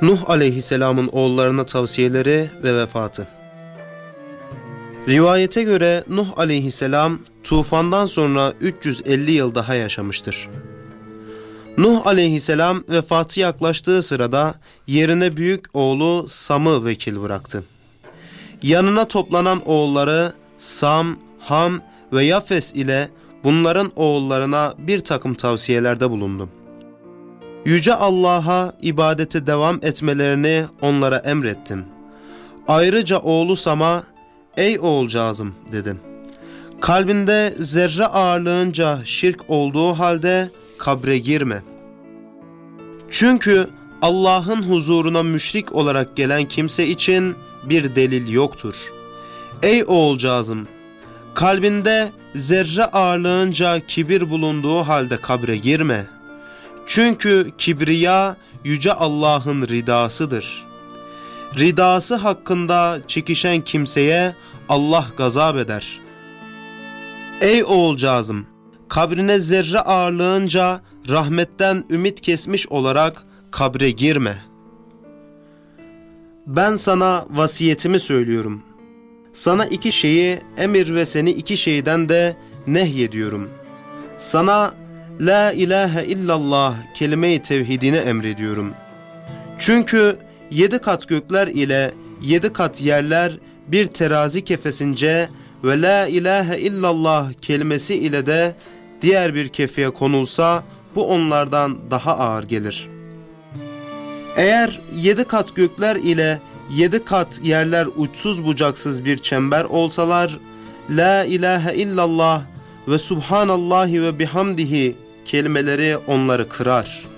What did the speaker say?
Nuh aleyhisselamın oğullarına tavsiyeleri ve vefatı. Rivayete göre Nuh aleyhisselam tufandan sonra 350 yıl daha yaşamıştır. Nuh aleyhisselam vefatı yaklaştığı sırada yerine büyük oğlu Sam'ı vekil bıraktı. Yanına toplanan oğulları Sam, Ham ve Yafes ile bunların oğullarına bir takım tavsiyelerde bulundu. Yüce Allah'a ibadete devam etmelerini onlara emrettim. Ayrıca oğlu Sam'a, "Ey oğulcağızım," dedim. "Kalbinde zerre ağırlığınca şirk olduğu halde kabre girme. Çünkü Allah'ın huzuruna müşrik olarak gelen kimse için bir delil yoktur. Ey oğulcağızım, kalbinde zerre ağırlığınca kibir bulunduğu halde kabre girme. Çünkü kibriya Yüce Allah'ın ridasıdır. Ridası hakkında çekişen kimseye Allah gazap eder. Ey oğulcağızım, kabrine zerre ağırlığınca rahmetten ümit kesmiş olarak kabre girme. Ben sana vasiyetimi söylüyorum. Sana iki şeyi emir ve seni iki şeyden de nehyediyorum. Sana La ilahe illallah kelime-i tevhidini emrediyorum. Çünkü 7 kat gökler ile 7 kat yerler bir terazi kefesince ve la ilahe illallah kelimesi ile de diğer bir kefeye konulsa bu onlardan daha ağır gelir. Eğer 7 kat gökler ile 7 kat yerler uçsuz bucaksız bir çember olsalar, la ilahe illallah ve subhanallahi ve bihamdihi kelimeleri onları kırar.